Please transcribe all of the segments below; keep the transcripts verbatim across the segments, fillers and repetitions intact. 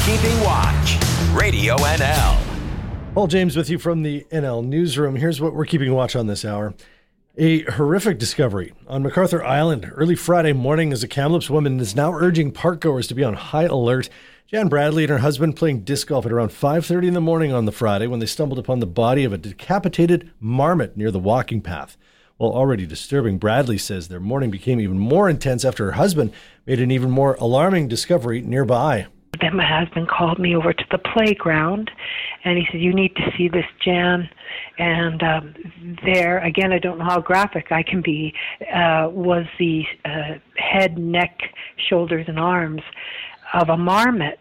Keeping Watch, Radio N L. Paul James with you from the N L Newsroom. Here's what we're keeping watch on this hour. A horrific discovery on MacArthur Island early Friday morning as a Kamloops woman is now urging parkgoers to be on high alert. Jan Bradley and her husband playing disc golf at around five thirty in the morning on the Friday when they stumbled upon the body of a decapitated marmot near the walking path. While already disturbing, Bradley says their morning became even more intense after her husband made an even more alarming discovery nearby. Then my husband called me over to the playground, and he said, you need to see this, Jan. And um, there, again, I don't know how graphic I can be, uh, was the uh, head, neck, shoulders, and arms of a marmot.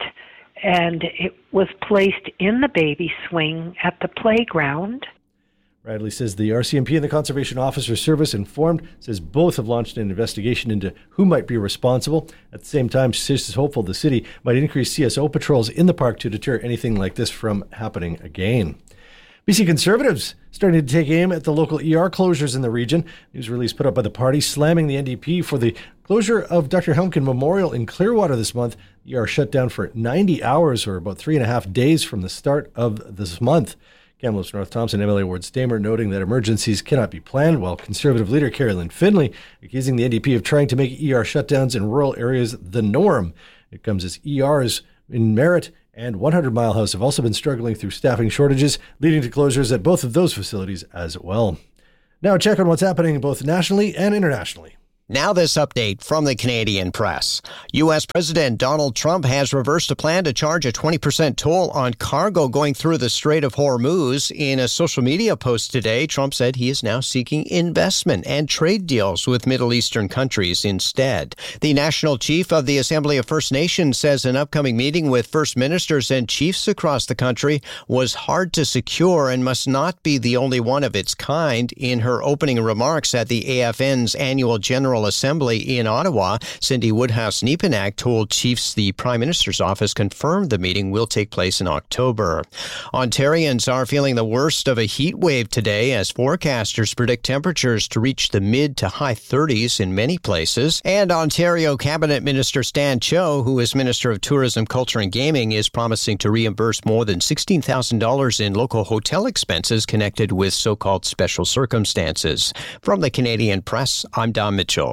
And it was placed in the baby swing at the playground. Bradley says the R C M P and the Conservation Officer Service informed, says both have launched an investigation into who might be responsible. At the same time, she is hopeful the city might increase C S O patrols in the park to deter anything like this from happening again. B C Conservatives starting to take aim at the local E R closures in the region. News release put up by the party slamming the N D P for the closure of Doctor Helmkin Memorial in Clearwater this month. E R shut down for ninety hours, or about three and a half days from the start of this month. Kamloops North Thompson M L A Ward Stamer noting that emergencies cannot be planned, while Conservative leader Carolyn Finley accusing the N D P of trying to make E R shutdowns in rural areas the norm. It comes as E Rs in Merritt and one hundred Mile House have also been struggling through staffing shortages, leading to closures at both of those facilities as well. Now a check on what's happening both nationally and internationally. Now this update from the Canadian Press. U S President Donald Trump has reversed a plan to charge a twenty percent toll on cargo going through the Strait of Hormuz. In a social media post today, Trump said he is now seeking investment and trade deals with Middle Eastern countries instead. The National Chief of the Assembly of First Nations says an upcoming meeting with First Ministers and chiefs across the country was hard to secure and must not be the only one of its kind. In her opening remarks at the A F N's annual General Assembly in Ottawa, Cindy Woodhouse-Nepenak told chiefs the Prime Minister's office confirmed the meeting will take place in October. Ontarians are feeling the worst of a heat wave today as forecasters predict temperatures to reach the mid to high thirties in many places. And Ontario Cabinet Minister Stan Cho, who is Minister of Tourism, Culture and Gaming, is promising to reimburse more than sixteen thousand dollars in local hotel expenses connected with so-called special circumstances. From the Canadian Press, I'm Don Mitchell.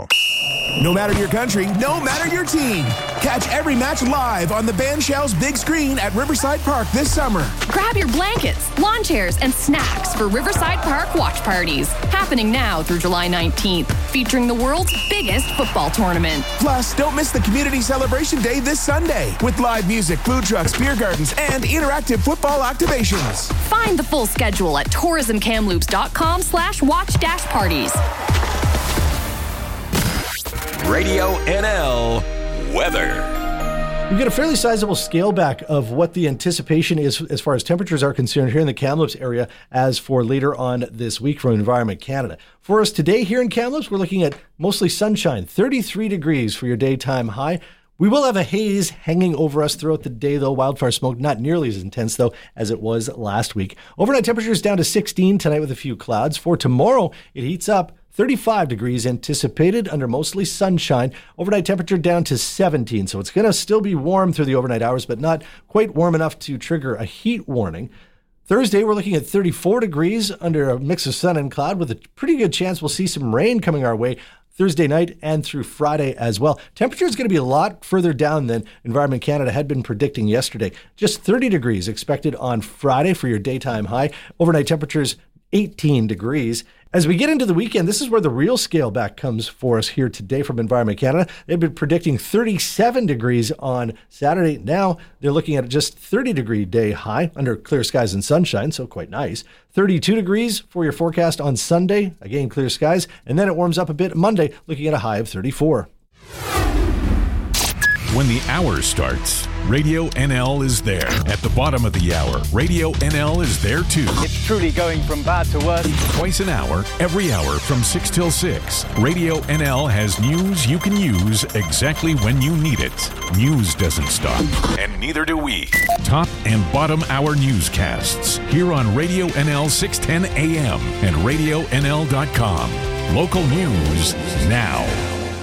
No matter your country, no matter your team. Catch every match live on the Ban Shell's big screen at Riverside Park this summer. Grab your blankets, lawn chairs, and snacks for Riverside Park watch parties. Happening now through July nineteenth, featuring the world's biggest football tournament. Plus, don't miss the Community Celebration Day this Sunday with live music, food trucks, beer gardens, and interactive football activations. Find the full schedule at tourismkamloops.com slash watch dash parties. Radio N L weather. We get a fairly sizable scale back of what the anticipation is as far as temperatures are concerned here in the Kamloops area as for later on this week from Environment Canada. For us today here in Kamloops, we're looking at mostly sunshine, thirty-three degrees for your daytime high. We will have a haze hanging over us throughout the day, though. Wildfire smoke not nearly as intense, though, as it was last week. Overnight temperatures down to sixteen tonight with a few clouds. For tomorrow, it heats up. thirty-five degrees anticipated under mostly sunshine. Overnight temperature down to seventeen, so it's going to still be warm through the overnight hours, but not quite warm enough to trigger a heat warning. Thursday, we're looking at thirty-four degrees under a mix of sun and cloud with a pretty good chance we'll see some rain coming our way Thursday night and through Friday as well. Temperature is going to be a lot further down than Environment Canada had been predicting yesterday. Just thirty degrees expected on Friday for your daytime high. Overnight temperatures eighteen degrees. As we get into the weekend, this is where the real scale back comes for us here today from Environment Canada. They've been predicting thirty-seven degrees on Saturday. Now they're looking at just thirty degree day high under clear skies and sunshine, so quite nice. thirty-two degrees for your forecast on Sunday, again clear skies, and then it warms up a bit Monday, looking at a high of thirty-four. When the hour starts, Radio N L is there. At the bottom of the hour, Radio N L is there too. It's truly going from bad to worse. Twice an hour, every hour from six till six. Radio N L has news you can use exactly when you need it. News doesn't stop, and neither do we. Top and bottom hour newscasts here on Radio N L six ten A M and radio n l dot com. Local news now.